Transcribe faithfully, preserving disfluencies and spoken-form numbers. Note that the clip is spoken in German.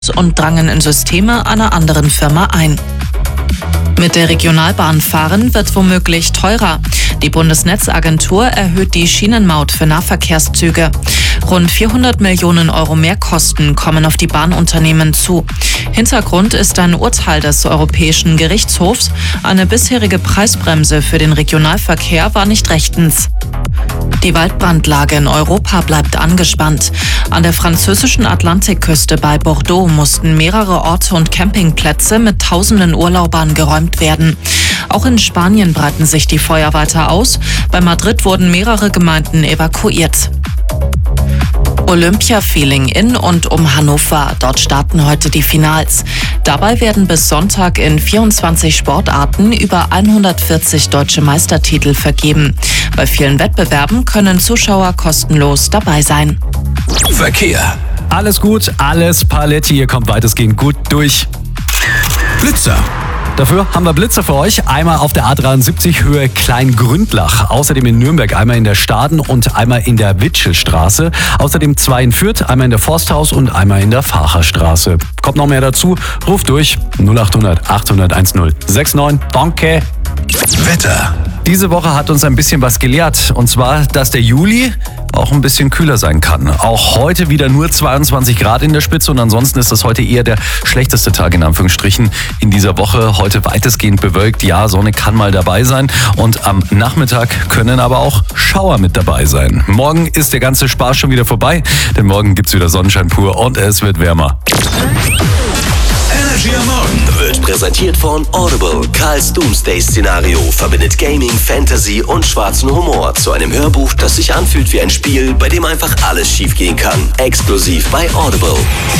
und drangen in Systeme einer anderen Firma ein. Mit der Regionalbahn fahren wird womöglich teurer. Die Bundesnetzagentur erhöht die Schienenmaut für Nahverkehrszüge. Rund vierhundert Millionen Euro Mehrkosten kommen auf die Bahnunternehmen zu. Hintergrund ist ein Urteil des Europäischen Gerichtshofs. Eine bisherige Preisbremse für den Regionalverkehr war nicht rechtens. Die Waldbrandlage in Europa bleibt angespannt. An der französischen Atlantikküste bei Bordeaux mussten mehrere Orte und Campingplätze mit tausenden Urlaubern geräumt werden. Auch in Spanien breiten sich die Feuer weiter aus. Bei Madrid wurden mehrere Gemeinden evakuiert. Olympia-Feeling in und um Hannover. Dort starten heute die Finals. Dabei werden bis Sonntag in vierundzwanzig Sportarten über hundertvierzig deutsche Meistertitel vergeben. Bei vielen Wettbewerben können Zuschauer kostenlos dabei sein. Verkehr. Alles gut, alles Paletti. Ihr kommt weitestgehend gut durch. Blitzer. Dafür haben wir Blitzer für euch. Einmal auf der A dreiundsiebzig Höhe Kleingründlach. Außerdem in Nürnberg einmal in der Staden und einmal in der Witschelstraße. Außerdem zwei in Fürth, einmal in der Forsthaus und einmal in der Facherstraße. Kommt noch mehr dazu. Ruft durch null acht hundert achthundert eins null sechs neun. Danke. Wetter. Diese Woche hat uns ein bisschen was gelehrt. Und zwar, dass der Juli auch ein bisschen kühler sein kann. Auch heute wieder nur zweiundzwanzig Grad in der Spitze und ansonsten ist das heute eher der schlechteste Tag in Anführungsstrichen in dieser Woche. Heute weitestgehend bewölkt. Ja, Sonne kann mal dabei sein und am Nachmittag können aber auch Schauer mit dabei sein. Morgen ist der ganze Spaß schon wieder vorbei, denn morgen gibt's wieder Sonnenschein pur und es wird wärmer. Energy am Morgen Wird präsentiert von Audible. Karls Doomsday-Szenario verbindet Gaming, Fantasy und schwarzen Humor zu einem Hörbuch, das sich anfühlt wie ein Spiel, bei dem einfach alles schiefgehen kann. Exklusiv bei Audible.